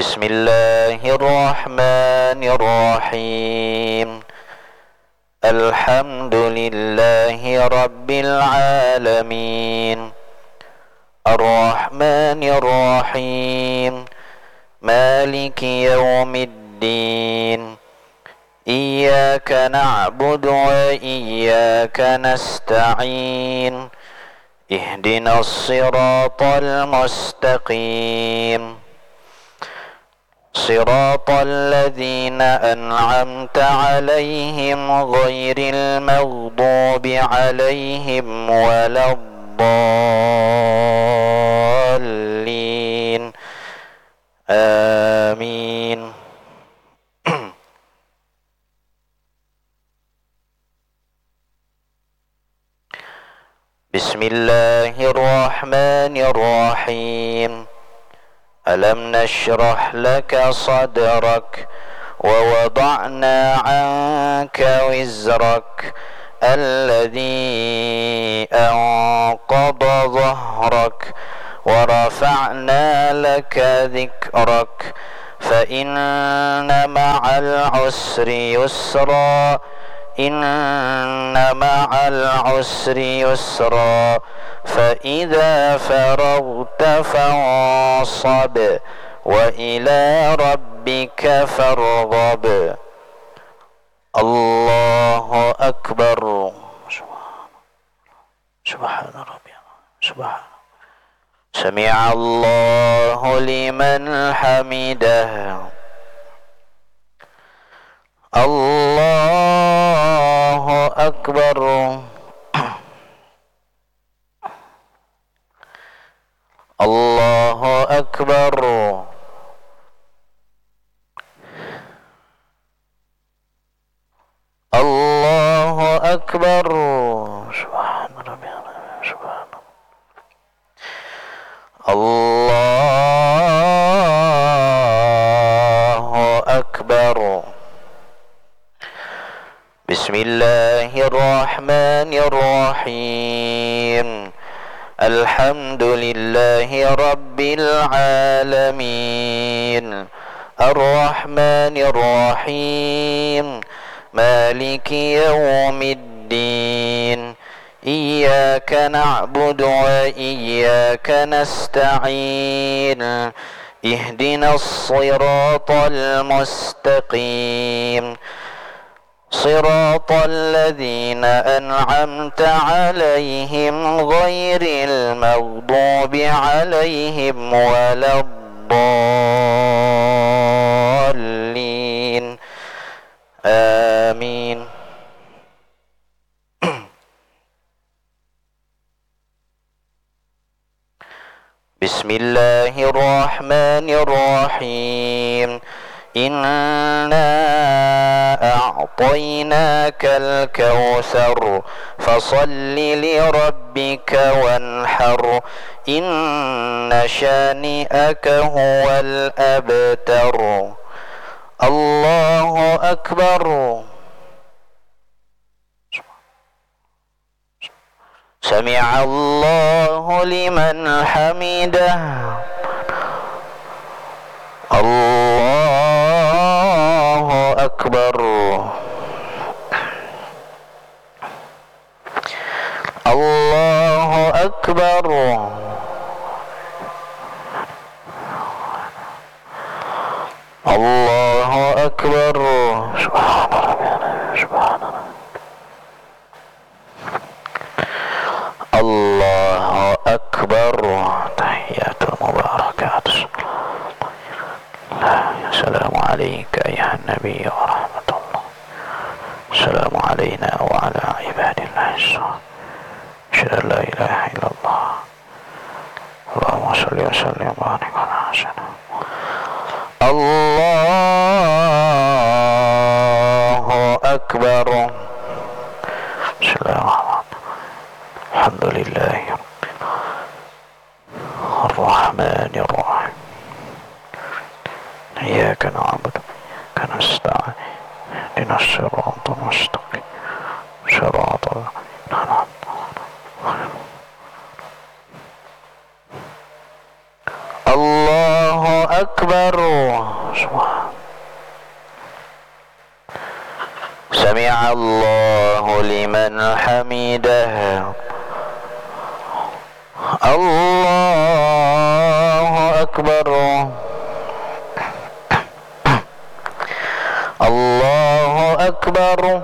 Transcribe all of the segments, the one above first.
بسم الله الرحمن الرحيم. الحمد لله رب العالمين. الرحمن الرحيم. مالك يوم الدين. إياك نعبد وإياك نستعين. اهدنا الصراط المستقيم. صراط الذين أنعمت عليهم غير المغضوب عليهم ولا الضالين. آمين. بسم الله الرحمن الرحيم. ألم نشرح لك صدرك ووضعنا عنك وزرك الذي أنقض ظهرك ورفعنا لك ذكرك فإن مع العسر يسرا. إن مع العسر يسرا. فإذا فرغت فانصب وإلى ربك فارغب. الله أكبر. سبحان ربي. سبحان. سمع الله لمن حمده. الله أكبر. الله أكبر. الله أكبر. سبحان ربي. سبحان الله أكبر. بسم الله الرحمن الرحيم. الحمد لله رب العالمين. الرحمن الرحيم. مالك يوم الدين. إياك نعبد وإياك نستعين. اهدنا الصراط المستقيم. صراط الذين أنعمت عليهم غير المغضوب عليهم ولا الضالين. آمين. بسم الله الرحمن الرحيم. إنا أعطيناك الكوثر فصل لربك وانحر. إن شانئك هو الأبتر. الله أكبر. سمع الله لمن حمده. الله أكبر. الله أكبر. الله أكبر. سبحان ربي. سبحان ربي. الله أكبر. تحيات المباركات. السلام عليك أيها النبي ورحمة الله. السلام علينا وعلى عباد الله الصالحين. أشهد أن لا إله إلا الله. اللهم صل وسلم وبارك على سيدنا. الله أكبر. بسم الله الرحمن الرحيم. الحمد لله الرحمن الرحيم. إياك نعبد وإياك نستعين. اهدنا الصراط المستقيم. صراط الذين أنعمت عليهم. الله أكبر. سمع الله لمن حمده. الله أكبر. الله أكبر.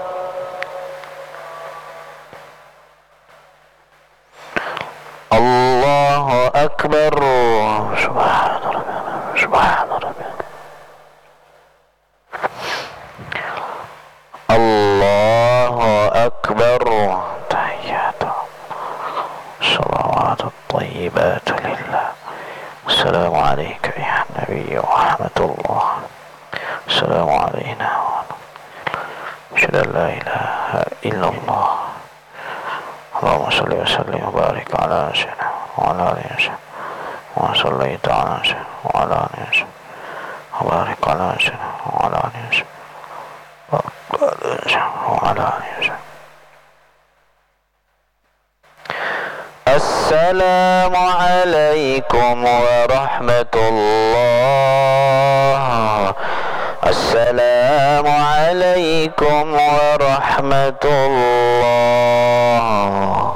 الله أكبر. سبحان ربنا سبحان ربنا. الله أكبر. تحيات الصلوات الطيبات لله. السلام عليك يا النبي ورحمة الله. السلام علينا أشهد أن لا إله إلا الله. اللهم صل وسلم وبارك على سيدنا وعلى آله وسلم وصليت على سيدنا وعلى آله وسلم وبارك على سيدنا وعلى آله وسلم وعلى آله وسلم. السلام عليكم ورحمة الله. السلام عليكم ورحمة الله.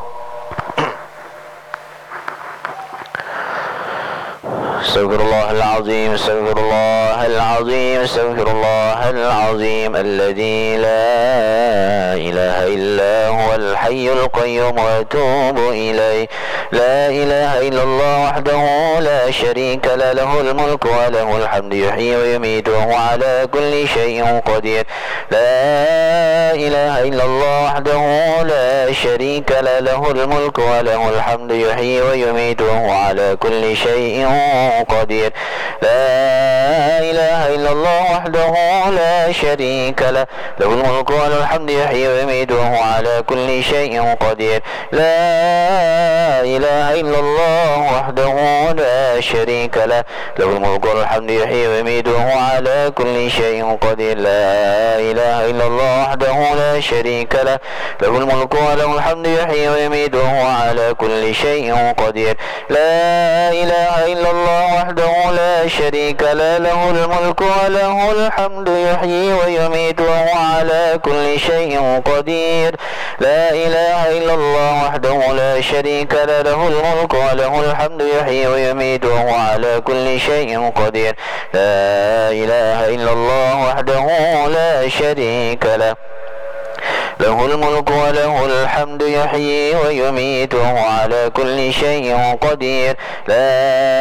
استغفر الله العظيم استغفر الله العظيم استغفر الله العظيم الذي لا إله إلا هو الحي القيوم وأتوب إليه. لا إله إلا الله وحده لا شريك له له الملك وله الحمد يحيي ويميت وهو على كل شيء قدير. لا إله إلا الله وحده لا شريك له له الملك وله الحمد يحيي ويميت وهو على كل شيء قدير. لا إله إلا الله وحده لا شريك له له الملك وله الحمد يحيي ويميت وهو على كل شيء قدير. لا إله إلا الله وحده لا شريك له له الملك وله الحمد يحيي ويميت وهو على كل شيء قدير. لا إله إلا الله وحده لا شريك له له الملك وله الحمد يحيي ويميت وهو على كل شيء قدير. لا إله إلا الله وحده لا شريك له له الملك وله الحمد يحيي ويميت وهو على كل شيء قدير. لا إله إلا الله وحده لا شريك له له الملك وله الحمد يحيي ويميت وهو على كل شيء قدير. لا إله إلا الله وحده لا شريك له له الملك وله الحمد يحيي ويميت وهو على كل شيء قدير. لا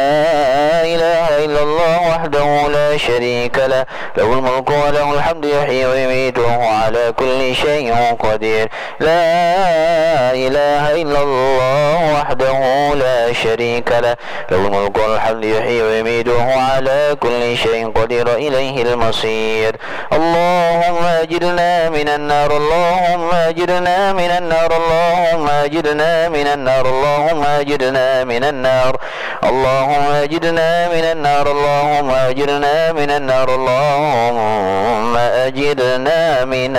إله إلا الله وحده لا شريك له له الملك وله الحمد يحيي ويميت وهو على كل شيء قدير. لا إله إلا الله وحده لا شريك له له الملك والحمد يحيي ويميت وهو على كل شيء قدير. إليه المصير. اللهم أجرنا من النار اللهم أجرنا من النار اللهم أجرنا من النار اللهم أجرنا من النار اللهم أجرنا من النار اللهم أجرنا من النار اللهم أجرنا من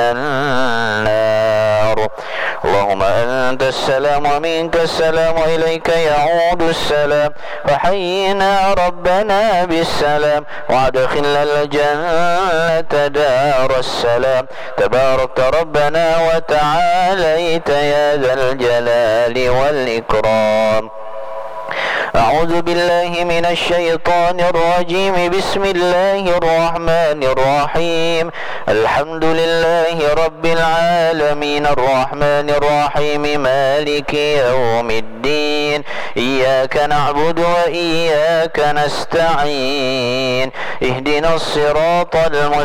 النار. اللهم أنت السلام ومنك السلام وإليك يعود السلام. فحينا ربنا بالسلام وأدخلنا الجنة دار السلام. تباركت ربنا وتعاليت يا ذا الجلال والإكرام. أعوذ بالله من الشيطان الرجيم. بسم الله الرحمن الرحيم. الحمد لله رب العالمين الرحمن الرحيم مالك يوم الدين. إياك نعبد وإياك نستعين. اهدنا الصراط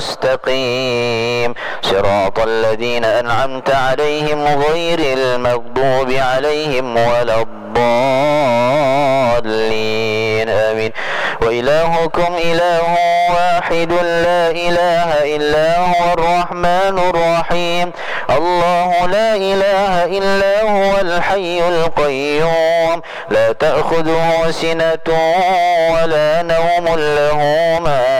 المستقيم صراط الذين أنعمت عليهم غير المغضوب عليهم ولا الضالين آمين. وإلهكم إله واحد لا إله إلا هو الرحمن الرحيم. الله لا إله إلا هو الحي القيوم لا تأخذه سنة ولا نوم له ما